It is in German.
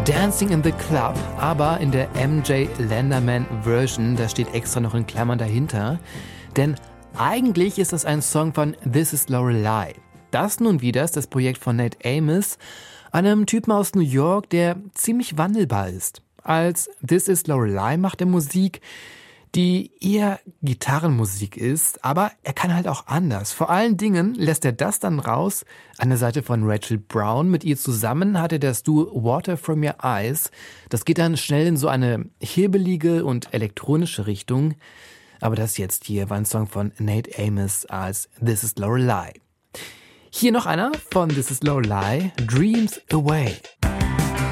Dancing in the Club, aber in der MJ Lenderman Version, da steht extra noch in Klammern dahinter. Denn eigentlich ist das ein Song von This Is Lorelei. Das nun wieder ist das Projekt von Nate Amos, einem Typen aus New York, der ziemlich wandelbar ist. Als This Is Lorelei macht er Musik, die eher Gitarrenmusik ist, aber er kann halt auch anders. Vor allen Dingen lässt er das dann raus an der Seite von Rachel Brown. Mit ihr zusammen hat er das Duo Water From Your Eyes. Das geht dann schnell in so eine hirbelige und elektronische Richtung. Aber das jetzt hier war ein Song von Nate Amos als This Is Lorelei. Hier noch einer von This Is Lorelei, Dreams Away.